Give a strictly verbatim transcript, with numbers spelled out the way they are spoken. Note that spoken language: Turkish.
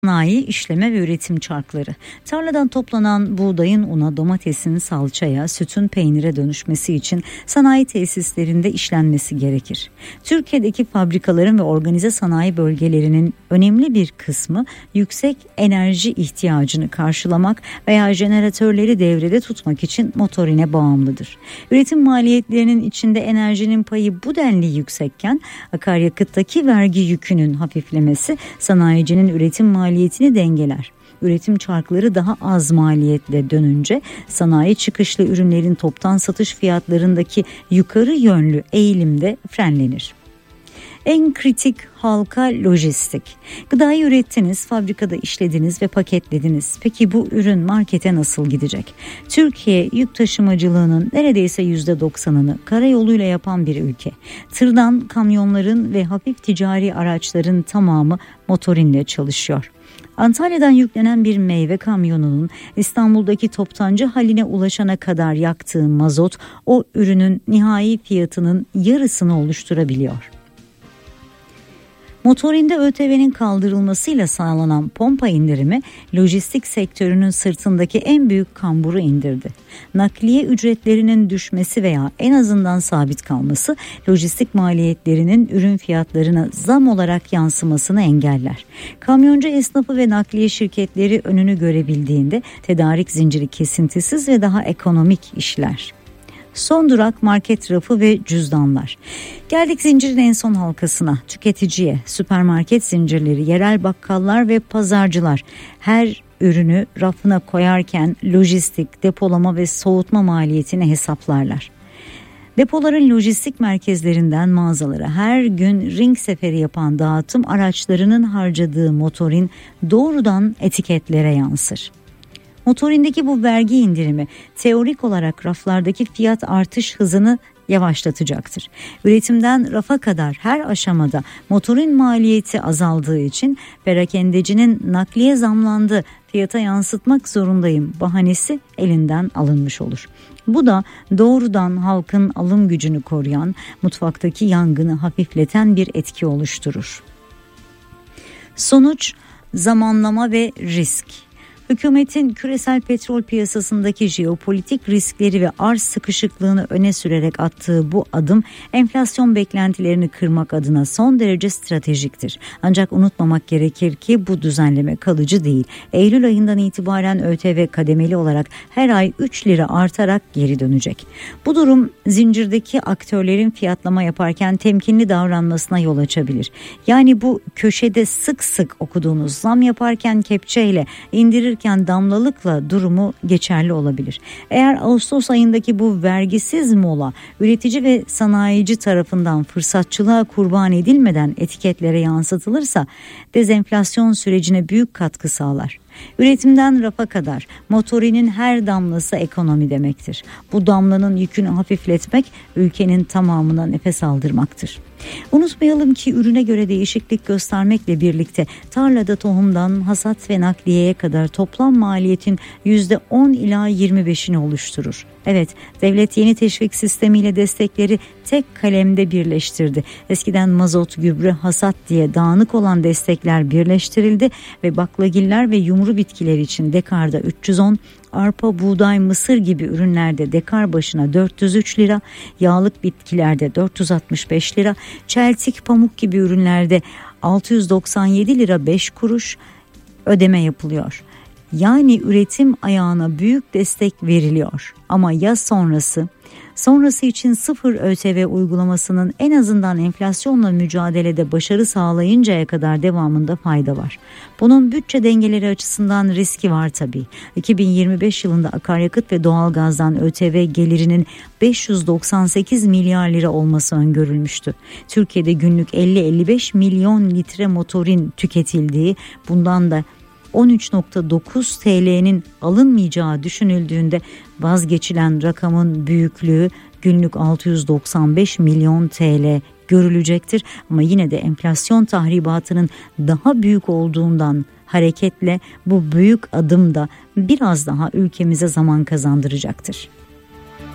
Sanayi, işleme ve üretim çarkları. Tarladan toplanan buğdayın una, domatesin salçaya, sütün peynire dönüşmesi için sanayi tesislerinde işlenmesi gerekir. Türkiye'deki fabrikaların ve organize sanayi bölgelerinin önemli bir kısmı yüksek enerji ihtiyacını karşılamak veya jeneratörleri devrede tutmak için motorine bağımlıdır. Üretim maliyetlerinin içinde enerjinin payı bu denli yüksekken akaryakıttaki vergi yükünün hafiflemesi sanayicinin üretim maliyetini maliyetini dengeler. Üretim çarkları daha az maliyetle dönünce sanayi çıkışlı ürünlerin toptan satış fiyatlarındaki yukarı yönlü eğilimde frenlenir. En kritik halka lojistik. Gıdayı ürettiniz, fabrikada işlediniz ve paketlediniz. Peki bu ürün markete nasıl gidecek? Türkiye yük taşımacılığının neredeyse yüzde doksanını karayoluyla yapan bir ülke. Tırdan kamyonların ve hafif ticari araçların tamamı motorinle çalışıyor. Antalya'dan yüklenen bir meyve kamyonunun İstanbul'daki toptancı haline ulaşana kadar yaktığı mazot o ürünün nihai fiyatının yarısını oluşturabiliyor. Motorinde ÖTV'nin kaldırılmasıyla sağlanan pompa indirimi lojistik sektörünün sırtındaki en büyük kamburu indirdi. Nakliye ücretlerinin düşmesi veya en azından sabit kalması lojistik maliyetlerinin ürün fiyatlarına zam olarak yansımasını engeller. Kamyoncu esnafı ve nakliye şirketleri önünü görebildiğinde tedarik zinciri kesintisiz ve daha ekonomik işler. Son durak market rafı ve cüzdanlar. Geldik zincirin en son halkasına, tüketiciye. Süpermarket zincirleri, yerel bakkallar ve pazarcılar her ürünü rafına koyarken lojistik, depolama ve soğutma maliyetini hesaplarlar. Depoların lojistik merkezlerinden mağazalara her gün ring seferi yapan dağıtım araçlarının harcadığı motorin doğrudan etiketlere yansır. Motorindeki bu vergi indirimi teorik olarak raflardaki fiyat artış hızını yavaşlatacaktır. Üretimden rafa kadar her aşamada motorin maliyeti azaldığı için perakendecinin nakliye zamlandı, fiyata yansıtmak zorundayım bahanesi elinden alınmış olur. Bu da doğrudan halkın alım gücünü koruyan, mutfaktaki yangını hafifleten bir etki oluşturur. Sonuç, zamanlama ve risk. Hükümetin küresel petrol piyasasındaki jeopolitik riskleri ve arz sıkışıklığını öne sürerek attığı bu adım enflasyon beklentilerini kırmak adına son derece stratejiktir. Ancak unutmamak gerekir ki bu düzenleme kalıcı değil. Eylül ayından itibaren ÖTV kademeli olarak her ay üç lira artarak geri dönecek. Bu durum zincirdeki aktörlerin fiyatlama yaparken temkinli davranmasına yol açabilir. Yani bu köşede sık sık okuduğunuz zam yaparken kepçeyle indirir damlalıkla durumu geçerli olabilir. Eğer Ağustos ayındaki bu vergisiz mola üretici ve sanayici tarafından fırsatçılığa kurban edilmeden etiketlere yansıtılırsa dezenflasyon sürecine büyük katkı sağlar. Üretimden rafa kadar motorinin her damlası ekonomi demektir. Bu damlanın yükünü hafifletmek ülkenin tamamına nefes aldırmaktır. Unutmayalım ki ürüne göre değişiklik göstermekle birlikte tarlada tohumdan hasat ve nakliyeye kadar toplam maliyetin yüzde on ila yirmi beşini oluşturur. Evet, devlet yeni teşvik sistemiyle destekleri tek kalemde birleştirdi. Eskiden mazot, gübre, hasat diye dağınık olan destekler birleştirildi ve baklagiller ve yumru bitkiler için dekarda üç yüz on, arpa, buğday, mısır gibi ürünlerde dekar başına dört yüz üç lira, yağlık bitkilerde dört yüz altmış beş lira, çeltik, pamuk gibi ürünlerde altı yüz doksan yedi lira beş kuruş ödeme yapılıyor. Yani üretim ayağına büyük destek veriliyor. Ama ya sonrası? Sonrası için sıfır ÖTV uygulamasının en azından enflasyonla mücadelede başarı sağlayıncaya kadar devamında fayda var. Bunun bütçe dengeleri açısından riski var tabii. iki bin yirmi beş yılında akaryakıt ve doğalgazdan ÖTV gelirinin beş yüz doksan sekiz milyar lira olması öngörülmüştü. Türkiye'de günlük elli elli beş milyon litre motorin tüketildiği, bundan da on üç virgül dokuz T L'nin alınmayacağı düşünüldüğünde vazgeçilen rakamın büyüklüğü günlük altı yüz doksan beş milyon T L görülecektir. Ama yine de enflasyon tahribatının daha büyük olduğundan hareketle bu büyük adım da biraz daha ülkemize zaman kazandıracaktır.